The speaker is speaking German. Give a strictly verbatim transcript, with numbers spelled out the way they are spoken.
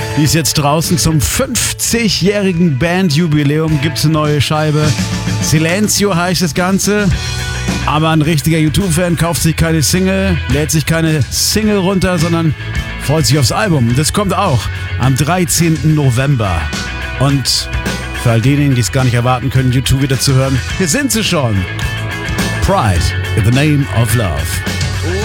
Die ist jetzt draußen. Zum fünfzigjährigen Bandjubiläum gibt es eine neue Scheibe. Silencio heißt das Ganze. Aber ein richtiger YouTube-Fan kauft sich keine Single, lädt sich keine Single runter, sondern freut sich aufs Album. Das kommt auch am dreizehnten November. Und für all diejenigen, die es gar nicht erwarten können, YouTube wieder zu hören, hier sind sie schon. Pride in the Name of Love.